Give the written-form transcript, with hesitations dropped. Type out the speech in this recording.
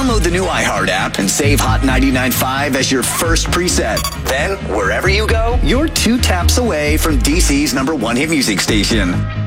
Download the new iHeart app and save Hot 99.5 as your first preset. Then, wherever you go, you're 2 taps away from DC's #1 hit music station.